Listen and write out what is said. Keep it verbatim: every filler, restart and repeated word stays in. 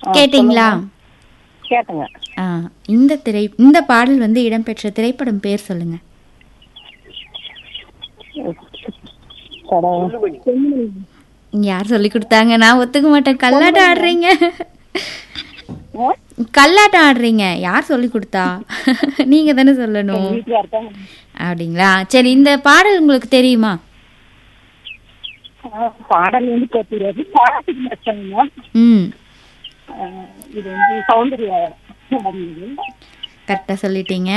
கேட்டீங்களா? கேட்டுங்க. ஆ, இந்த திரை இந்த பாடல் வந்து இடம்பெற்ற திரைப்படம் பேர் சொல்லுங்க. யார் சொல்லி கொடுத்தாங்க? நான் ஒத்துக்க மாட்டேன். கல்லாட்டம் ஆடுறீங்க, கல்லாட்டம் ஆடுறீங்க. யார் சொல்லி கொடுத்தா? நீங்க தானே சொல்லணும். வீட்டுல இருக்காங்க. அப்படிங்களா? சரி, இந்த பாடல் உங்களுக்கு தெரியுமா? பாடல் வந்து தெரியாது. பாடத்துக்கு நஷ்டங்க. ம், இது வந்து சௌந்தர்யா கரெக்டாக சொல்லிட்டீங்க.